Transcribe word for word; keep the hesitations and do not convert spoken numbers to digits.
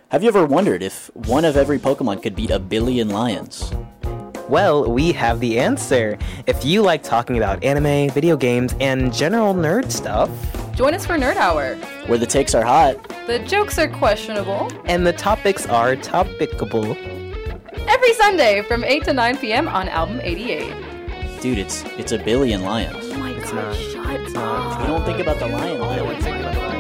Have you ever wondered if one of every Pokemon could beat a billion lions? Well, we have the answer. If you like talking about anime, video games, and general nerd stuff, join us for Nerd Hour, where the takes are hot, the jokes are questionable, and the topics are topicable. Every Sunday from eight to nine p.m. on Album eighty-eight. Dude, it's it's a billion lions. Oh my It's god, not. shut It's up. not. You don't think about the lion lion.